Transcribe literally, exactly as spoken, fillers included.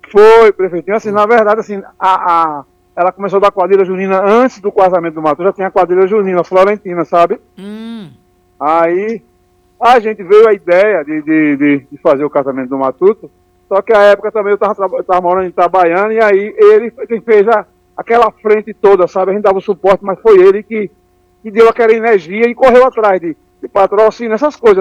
Foi, prefeitinho. Assim, na verdade, assim, a, a, ela começou a dar quadrilha junina antes do casamento do Matuto, já tinha quadrilha junina, florentina, sabe? Hum. Aí a gente veio a ideia de, de, de, de fazer o casamento do Matuto, só que a época também eu estava morando em Itabaiana, e aí ele foi quem fez a, aquela frente toda, sabe? A gente dava o suporte, mas foi ele que, que deu aquela energia e correu atrás de, de patrocínio, essas coisas.